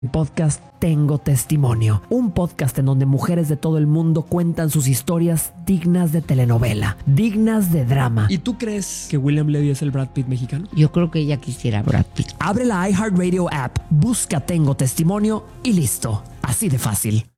Podcast Tengo Testimonio, un podcast en donde mujeres de todo el mundo cuentan sus historias dignas de telenovela, dignas de drama. ¿Y tú crees que William Levy es el Brad Pitt mexicano? Yo creo que ella quisiera Brad Pitt. Abre la iHeartRadio app, busca Tengo Testimonio y listo. Así de fácil.